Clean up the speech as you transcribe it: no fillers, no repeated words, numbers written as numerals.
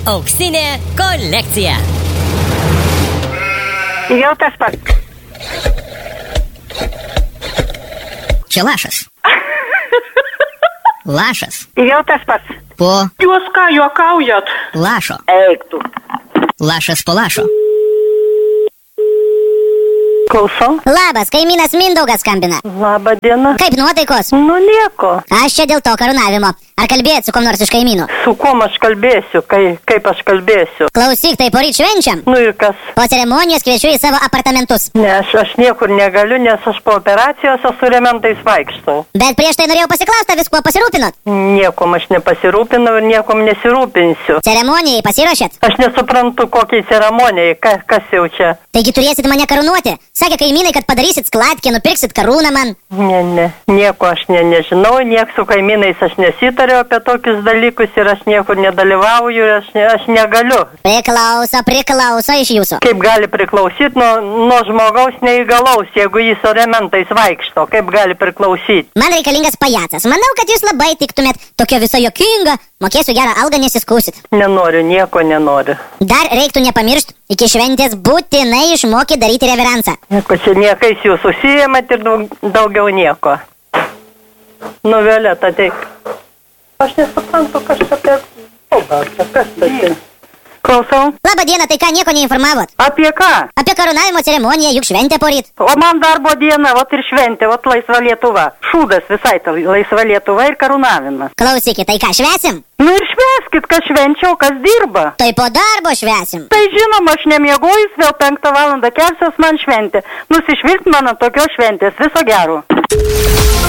Auksinė kolekcija. Jau tas pats. Čia lašas. Lašas. Jau tas pats. Po Jūs ką juokaujat? lašo. Eik tu. Lašas po lašo. Klausau. Labas, kaimynas Mindaugas skambina. Labą dieną. Kaip nuotaikos? Nu nieko. Aš čia dėl to karūnavimo. Ar kalbėjot su kom nors iš kaimynų? Su kuom aš kalbėsiu, kaip aš kalbėsiu? Klausyk, tai poryt švenčiam. Nu ir kas? Po ceremonijos kviečiu į savo apartamentus. Ne, aš niekur negaliu, nes aš po operacijos su rementais vaikštau. Bet prieš tai norėjau pasiklausti, viskuo pasirūpinot? Niekom aš nepasirūpinau ir niekom nesirūpinsiu. Ceremonijai pasiruošėt? Aš nesuprantu, kokiai ceremonijai, kas jau čia. Taigi turėsit mane karūnuoti. Sakė kaimynai, kad padarysit skladkę, nupirksit karūną man. Ne, nieko aš nežinau, niek su kaimynais aš nesitariu apie tokius dalykus ir aš niekur nedalyvauju ir aš negaliu. Priklauso iš jūsų. Kaip gali priklausyti nuo žmogaus neįgalaus, jeigu jis orementais vaikšto, kaip gali priklausyti? Man reikalingas pajacas. Manau, kad jūs labai tiktumėt. Tokia visa juokinga. Mokėsiu gerą algą, nesiskūsit. Nenoriu, nieko nenoriu. Dar reiktų nepamiršti, iki šventės būtinai išmokyti daryti reveransą. Nieko čia niekais jūs užsiėmat ir daugiau nieko. Nu, Violeta, teik. Aš nesuprantu, kas čia apie... O, gal čia kas tai čia? Klausau. Labą dieną, tai ką, nieko neinformavot? Apie ką? Apie karūnavimo ceremoniją, juk šventė poryt. O man darbo diena, vat ir šventė, vat laisva Lietuva. Šūdas visai ta laisva Lietuva ir karūnavimas. Klausykit, tai ką švesim? Nu ir švęskit, kas švenčia, o kas dirba. Tai po darbo švesim. Tai žinoma, aš nemiegojus, vėl 5 valandą kelsiuos man šventė. Nusišvilpt man ant tokios šventės. Viso gero.